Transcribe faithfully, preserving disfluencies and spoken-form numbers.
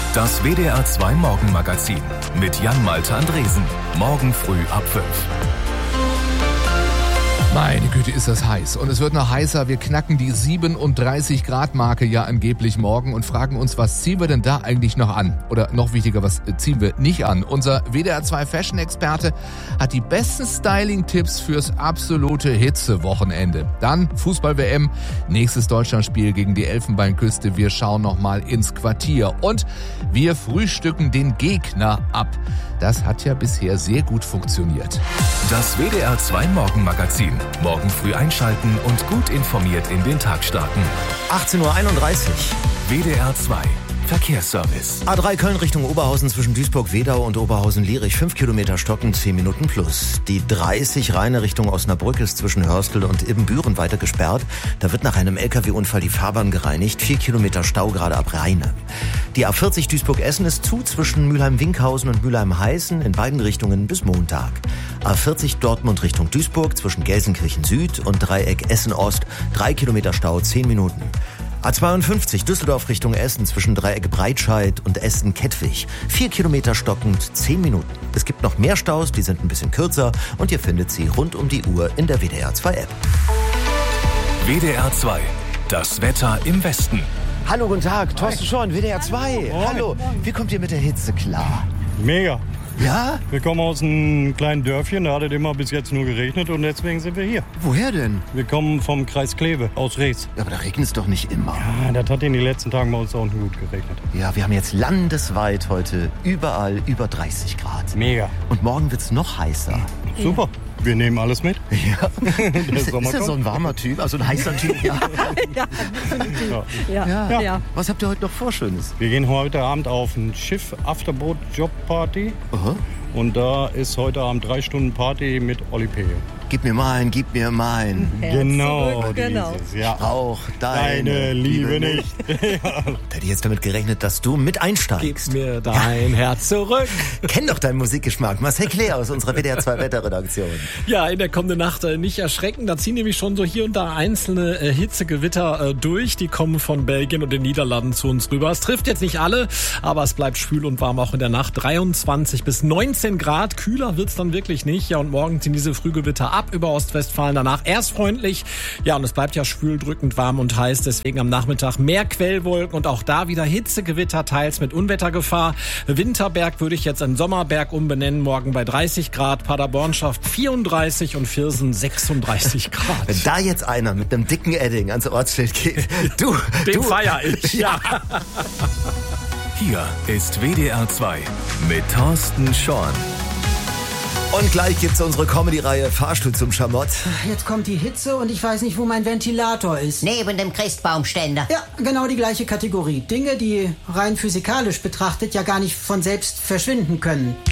Das W D R zwei Morgenmagazin mit Jan-Malte Andresen. Morgen früh ab fünf. Meine Güte, ist das heiß. Und es wird noch heißer. Wir knacken die siebenunddreißig Grad Marke ja angeblich morgen und fragen uns, was ziehen wir denn da eigentlich noch an? Oder noch wichtiger, was ziehen wir nicht an? Unser W D R zwei Fashion-Experte hat die besten Styling-Tipps fürs absolute Hitzewochenende. Dann Fußball-W M, nächstes Deutschlandspiel gegen die Elfenbeinküste. Wir schauen nochmal ins Quartier und wir frühstücken den Gegner ab. Das hat ja bisher sehr gut funktioniert. Das W D R zwei Morgenmagazin. Morgen früh einschalten und gut informiert in den Tag starten. achtzehn Uhr einunddreißig. W D R zwei Verkehrsservice. A drei Köln Richtung Oberhausen zwischen Duisburg-Wedau und Oberhausen-Lierich. fünf Kilometer stocken, zehn Minuten plus. Die dreißig Rheine Richtung Osnabrück ist zwischen Hörstel und Ibbenbüren weiter gesperrt. Da wird nach einem L K W-Unfall die Fahrbahn gereinigt. vier Kilometer Stau gerade ab Rheine. Die A vierzig Duisburg-Essen ist zu zwischen Mülheim-Winkhausen und Mülheim-Heißen in beiden Richtungen bis Montag. A vierzig Dortmund Richtung Duisburg zwischen Gelsenkirchen Süd und Dreieck Essen-Ost. drei Kilometer Stau, zehn Minuten. A zweiundfünfzig Düsseldorf Richtung Essen zwischen Dreieck Breitscheid und Essen-Kettwig. Vier Kilometer stockend, zehn Minuten. Es gibt noch mehr Staus, die sind ein bisschen kürzer und ihr findet sie rund um die Uhr in der W D R zwei App. W D R zwei. Das Wetter im Westen. Hallo, guten Tag, Thorsten Schorn, W D R zwei. Moin. Hallo, wie kommt ihr mit der Hitze klar? Mega. Ja? Wir kommen aus einem kleinen Dörfchen, da hat es immer bis jetzt nur geregnet und deswegen sind wir hier. Woher denn? Wir kommen vom Kreis Kleve aus Rees. Ja, aber da regnet es doch nicht immer. Ja, das hat in den letzten Tagen bei uns auch nicht gut geregnet. Ja, wir haben jetzt landesweit heute überall über dreißig Grad. Mega. Und morgen wird's noch heißer. Super. Wir nehmen alles mit. Ja. Der Ist, Sommer ist er so kommt. ein warmer Typ, also ein heißer Typ? Ja. Ja, Ja. ja, Ja. ja. Was habt ihr heute noch vor, Schönes? Wir gehen heute Abend auf ein Schiff Afterboat Job Party. Aha. Und da ist heute Abend drei Stunden Party mit Olli P. Gib mir mein, gib mir mein. Herz Genau, zurück, genau. dieses, ja. Auch deine, Deine Liebe nicht. Da hätte ich jetzt damit gerechnet, dass du mit einsteigst. Gib mir dein Herz zurück. Kenn doch deinen Musikgeschmack. Marcel Klee aus unserer W D R zwei Wetterredaktion. Ja, in der kommenden Nacht äh, nicht erschrecken. Da ziehen nämlich schon so hier und da einzelne äh, Hitzegewitter äh, durch. Die kommen von Belgien und den Niederlanden zu uns rüber. Es trifft jetzt nicht alle, aber es bleibt schwül und warm auch in der Nacht. dreiundzwanzig bis neunzehn Grad. Kühler wird's dann wirklich nicht. Ja, und morgen ziehen diese Frühgewitter ab über Ostwestfalen. Danach erst freundlich. Ja, und es bleibt ja schwül, drückend warm und heiß. Deswegen am Nachmittag mehr Quellwolken und auch da wieder Hitzegewitter, teils mit Unwettergefahr. Winterberg würde ich jetzt in Sommerberg umbenennen. Morgen bei dreißig Grad. Paderborn schafft vierunddreißig und Viersen sechsunddreißig Grad. Wenn da jetzt einer mit einem dicken Edding ans Ortsschild geht, du, Den du. feier ich, ja. Hier ist W D R zwei mit Thorsten Schorn. Und gleich gibt's unsere Comedy-Reihe Fahrstuhl zum Schamott. Jetzt kommt die Hitze und ich weiß nicht, wo mein Ventilator ist. Neben dem Christbaumständer. Ja, genau die gleiche Kategorie. Dinge, die rein physikalisch betrachtet ja gar nicht von selbst verschwinden können.